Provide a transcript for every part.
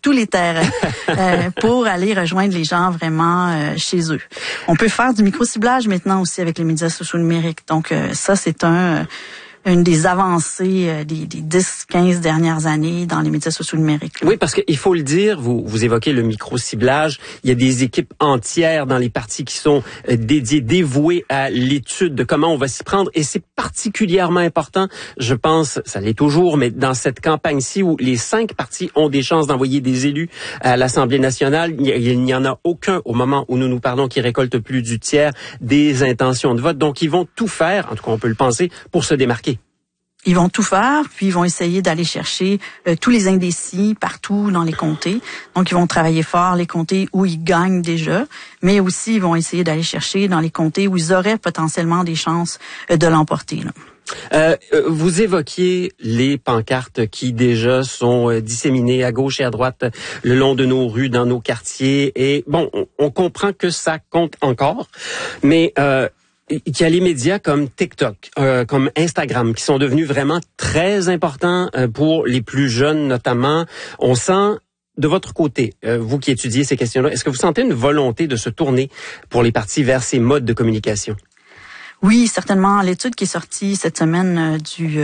tous les terrains pour aller rejoindre les gens vraiment chez eux. On peut faire du micro-ciblage maintenant aussi avec les médias sociaux numériques. Donc ça, c'est une des avancées des 10-15 dernières années dans les médias sociaux numériques. Oui, parce qu'il faut le dire, vous évoquez le micro-ciblage. Il y a des équipes entières dans les partis qui sont dévouées à l'étude de comment on va s'y prendre. Et c'est particulièrement important, je pense, ça l'est toujours, mais dans cette campagne-ci où les 5 partis ont des chances d'envoyer des élus à l'Assemblée nationale, il n'y en a aucun au moment où nous parlons qui récolte plus du tiers des intentions de vote. Donc, ils vont tout faire, en tout cas on peut le penser, pour se démarquer. Ils vont tout faire, puis ils vont essayer d'aller chercher tous les indécis partout dans les comtés. Donc, ils vont travailler fort les comtés où ils gagnent déjà, mais aussi ils vont essayer d'aller chercher dans les comtés où ils auraient potentiellement des chances de l'emporter, là. Vous évoquiez les pancartes qui déjà sont disséminées à gauche et à droite le long de nos rues, dans nos quartiers. Et bon, on comprend que ça compte encore, mais il y a les médias comme TikTok, comme Instagram, qui sont devenus vraiment très importants pour les plus jeunes notamment. On sent, de votre côté, vous qui étudiez ces questions-là, est-ce que vous sentez une volonté de se tourner pour les partis vers ces modes de communication? Oui, certainement. L'étude qui est sortie cette semaine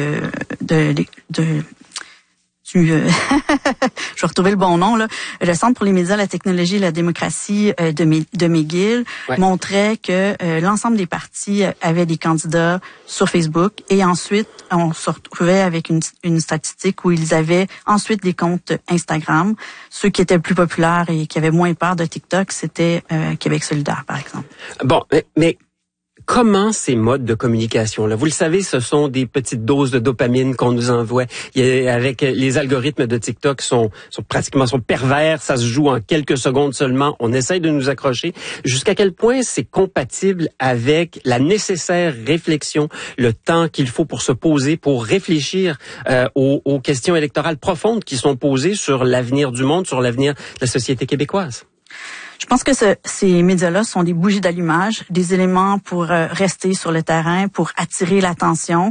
je vais retrouver le bon nom, là. Le Centre pour les médias, la technologie et la démocratie de McGill montrait que l'ensemble des partis avaient des candidats sur Facebook et ensuite on se retrouvait avec une statistique où ils avaient ensuite des comptes Instagram. Ceux qui étaient le plus populaires et qui avaient moins peur de TikTok, c'était Québec solidaire, par exemple. Bon, mais comment ces modes de communication-là? Vous le savez, ce sont des petites doses de dopamine qu'on nous envoie. Avec les algorithmes de TikTok sont pervers. Ça se joue en quelques secondes seulement. On essaye de nous accrocher. Jusqu'à quel point c'est compatible avec la nécessaire réflexion, le temps qu'il faut pour se poser, pour réfléchir aux questions électorales profondes qui sont posées sur l'avenir du monde, sur l'avenir de la société québécoise? Je pense que ces médias-là sont des bougies d'allumage, des éléments pour rester sur le terrain, pour attirer l'attention.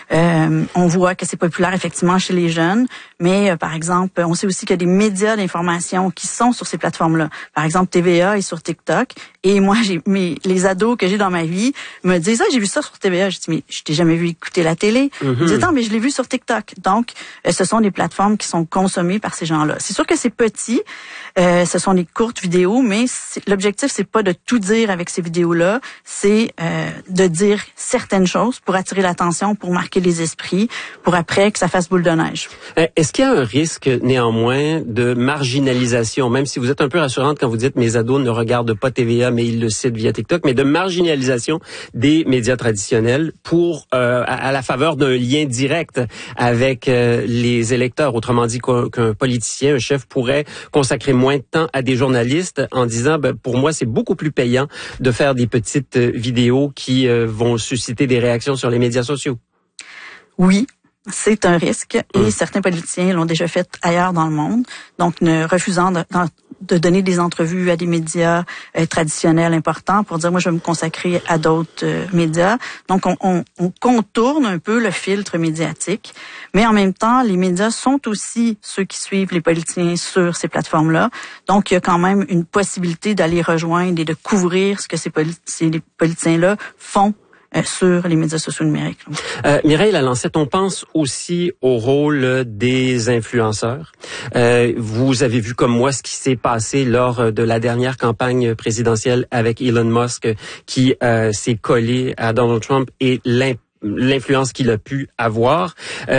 On voit que c'est populaire effectivement chez les jeunes, mais par exemple, on sait aussi qu'il y a des médias d'information qui sont sur ces plateformes-là. Par exemple, TVA est sur TikTok. Et moi, les ados que j'ai dans ma vie me disent « Ah, j'ai vu ça sur TVA. » Je dis « Mais je t'ai jamais vu écouter la télé. » Ils disent « Non, mais je l'ai vu sur TikTok. » Donc, ce sont des plateformes qui sont consommées par ces gens-là. C'est sûr que c'est petit. Ce sont des courtes vidéos, mais l'objectif, c'est pas de tout dire avec ces vidéos-là. C'est de dire certaines choses pour attirer l'attention, pour marquer les esprits, pour après que ça fasse boule de neige. Est-ce qu'il y a un risque, néanmoins, de marginalisation, même si vous êtes un peu rassurante quand vous dites « Mes ados ne regardent pas TVA, mais ils le citent via TikTok », mais de marginalisation des médias traditionnels pour à la faveur d'un lien direct avec les électeurs. Autrement dit, qu'un politicien, un chef pourrait consacrer moins de temps à des journalistes en disant pour moi c'est beaucoup plus payant de faire des petites vidéos qui vont susciter des réactions sur les médias sociaux. Oui. C'est un risque et certains politiciens l'ont déjà fait ailleurs dans le monde, donc ne refusant de donner des entrevues à des médias traditionnels importants pour dire moi je vais me consacrer à d'autres médias. Donc on contourne un peu le filtre médiatique, mais en même temps les médias sont aussi ceux qui suivent les politiciens sur ces plateformes-là. Donc il y a quand même une possibilité d'aller rejoindre et de couvrir ce que ces politiciens-là font sur les médias sociaux numériques. Mireille Lalancette, on pense aussi au rôle des influenceurs. Vous avez vu comme moi ce qui s'est passé lors de la dernière campagne présidentielle avec Elon Musk qui s'est collé à Donald Trump et l'influence qu'il a pu avoir.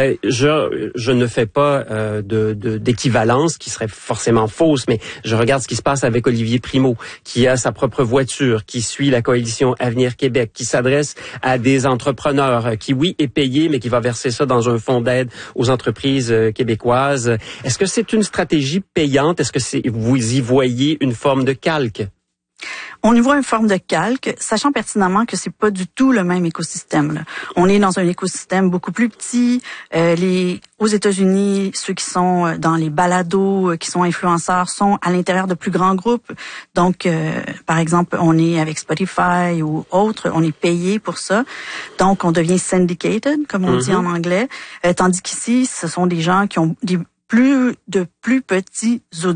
Je ne fais pas d'équivalence qui serait forcément fausse, mais je regarde ce qui se passe avec Olivier Primo, qui a sa propre voiture, qui suit la coalition Avenir Québec, qui s'adresse à des entrepreneurs, qui oui est payé, mais qui va verser ça dans un fonds d'aide aux entreprises québécoises. Est-ce que c'est une stratégie payante? Est-ce que vous y voyez une forme de calque? On y voit une forme de calque, sachant pertinemment que c'est pas du tout le même écosystème, là. On est dans un écosystème beaucoup plus petit. Aux États-Unis, ceux qui sont dans les balados, qui sont influenceurs, sont à l'intérieur de plus grands groupes. Donc, par exemple, on est avec Spotify ou autre, on est payé pour ça. Donc, on devient syndicated, comme on dit en anglais. Tandis qu'ici, ce sont des gens qui ont plus petits